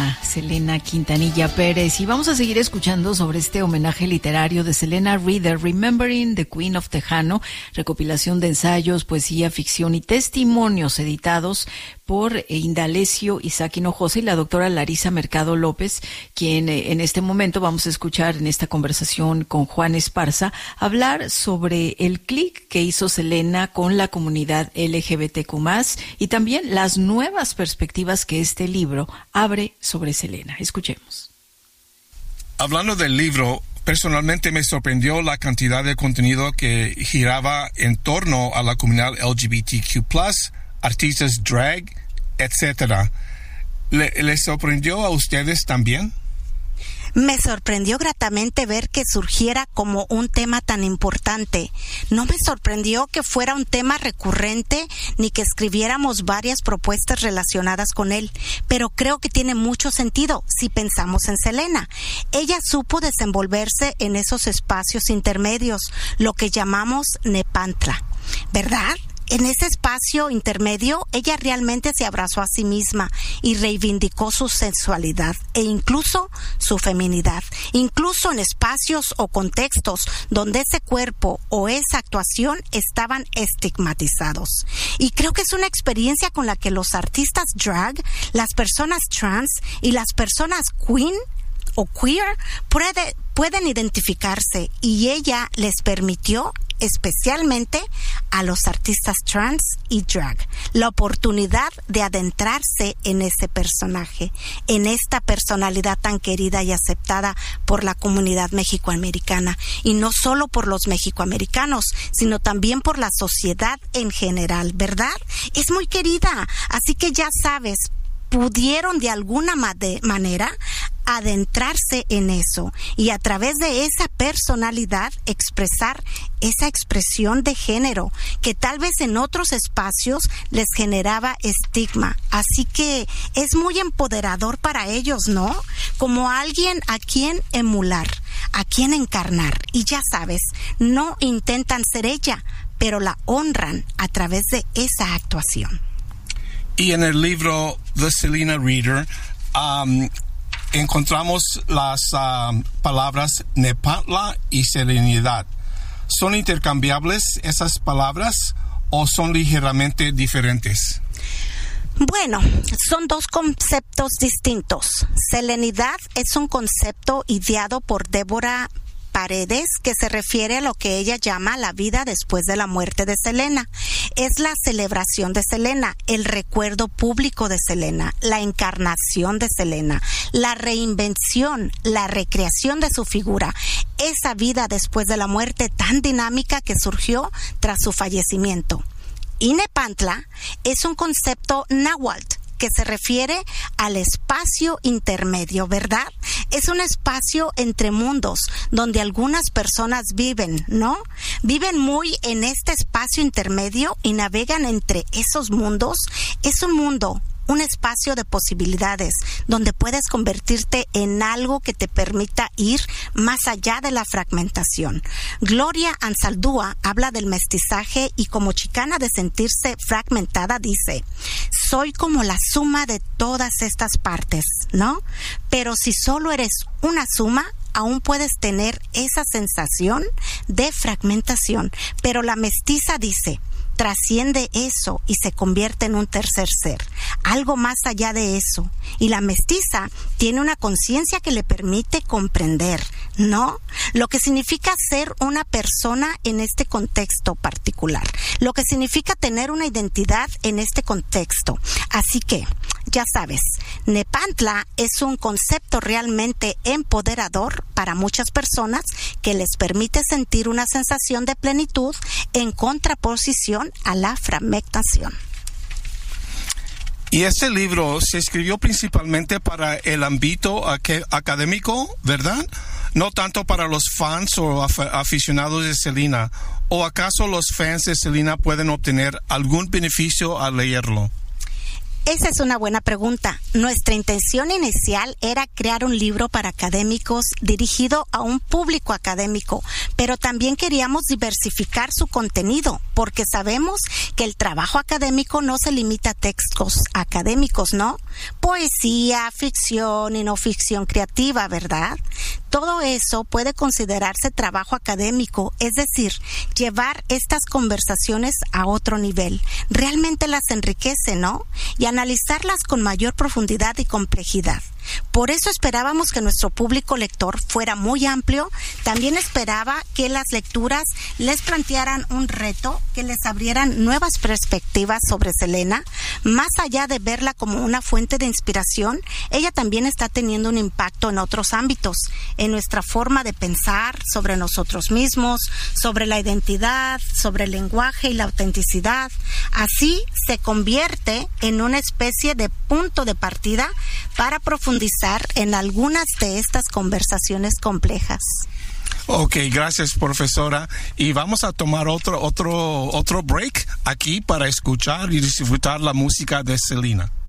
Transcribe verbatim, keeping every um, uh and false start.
Selena, Selena Quintanilla Pérez. Y vamos a seguir escuchando sobre este homenaje literario de Selena Reader, Remembering the Queen of Tejano, recopilación de ensayos, poesía, ficción y testimonios editados por Indalecio Isaac Hinojosa y la doctora Larisa Mercado López, quien eh, en este momento vamos a escuchar en esta conversación con Juan Esparza hablar sobre el clic que hizo Selena con la comunidad L G B T Q más, y también las nuevas perspectivas que este libro abre sobre Selena. Escuchemos. Hablando del libro, personalmente me sorprendió la cantidad de contenido que giraba en torno a la comunidad L G B T Q plus, artistas drag, etcétera. ¿Le, ¿Les sorprendió a ustedes también? Me sorprendió gratamente ver que surgiera como un tema tan importante. No me sorprendió que fuera un tema recurrente ni que escribiéramos varias propuestas relacionadas con él, pero creo que tiene mucho sentido si pensamos en Selena. Ella supo desenvolverse en esos espacios intermedios, lo que llamamos Nepantla, ¿verdad? En ese espacio intermedio, ella realmente se abrazó a sí misma y reivindicó su sensualidad e incluso su feminidad, incluso en espacios o contextos donde ese cuerpo o esa actuación estaban estigmatizados. Y creo que es una experiencia con la que los artistas drag, las personas trans y las personas queer o queer puede, pueden identificarse, y ella les permitió, especialmente a los artistas trans y drag, la oportunidad de adentrarse en ese personaje, en esta personalidad tan querida y aceptada por la comunidad mexicoamericana, y no solo por los mexicoamericanos, sino también por la sociedad en general, ¿verdad? Es muy querida, así que ya sabes, pudieron de alguna manera adentrarse en eso y a través de esa personalidad expresar esa expresión de género que tal vez en otros espacios les generaba estigma. Así que es muy empoderador para ellos, ¿no? Como alguien a quien emular, a quien encarnar. Y ya sabes, no intentan ser ella, pero la honran a través de esa actuación. Y en el libro The Selena Reader, um, encontramos las uh, palabras Nepantla y serenidad. ¿Son intercambiables esas palabras o son ligeramente diferentes? Bueno, son dos conceptos distintos. Serenidad es un concepto ideado por Débora Paredes, que se refiere a lo que ella llama la vida después de la muerte de Selena. Es la celebración de Selena, el recuerdo público de Selena, la encarnación de Selena, la reinvención, la recreación de su figura, esa vida después de la muerte tan dinámica que surgió tras su fallecimiento. Y Nepantla es un concepto náhuatl que se refiere al espacio intermedio, ¿verdad? Es un espacio entre mundos donde algunas personas viven, ¿no? Viven muy en este espacio intermedio y navegan entre esos mundos. Es un mundo, un espacio de posibilidades donde puedes convertirte en algo que te permita ir más allá de la fragmentación. Gloria Anzaldúa habla del mestizaje y como chicana de sentirse fragmentada dice: soy como la suma de todas estas partes, ¿no? Pero si solo eres una suma, aún puedes tener esa sensación de fragmentación. Pero la mestiza dice: trasciende eso y se convierte en un tercer ser, algo más allá de eso. Y la mestiza tiene una conciencia que le permite comprender, ¿no? Lo que significa ser una persona en este contexto particular, lo que significa tener una identidad en este contexto. Así que, ya sabes, Nepantla es un concepto realmente empoderador para muchas personas que les permite sentir una sensación de plenitud en contraposición a la fragmentación. Y este libro se escribió principalmente para el ámbito académico, ¿verdad? No tanto para los fans o af- aficionados de Selena. ¿O acaso los fans de Selena pueden obtener algún beneficio al leerlo? Esa es una buena pregunta. Nuestra intención inicial era crear un libro para académicos dirigido a un público académico, pero también queríamos diversificar su contenido, porque sabemos que el trabajo académico no se limita a textos académicos, ¿no? Poesía, ficción y no ficción creativa, ¿verdad? Todo eso puede considerarse trabajo académico, es decir, llevar estas conversaciones a otro nivel. Realmente las enriquece, ¿no? Y analizarlas con mayor profundidad y complejidad. Por eso esperábamos que nuestro público lector fuera muy amplio. También esperaba que las lecturas les plantearan un reto, que les abrieran nuevas perspectivas sobre Selena. Más allá de verla como una fuente de inspiración, ella también está teniendo un impacto en otros ámbitos, en nuestra forma de pensar sobre nosotros mismos, sobre la identidad, sobre el lenguaje y la autenticidad. Así se convierte en una especie de punto de partida para profundizar en algunas de estas conversaciones complejas. Ok, gracias, profesora. Y vamos a tomar otro, otro, otro break aquí para escuchar y disfrutar la música de Selena.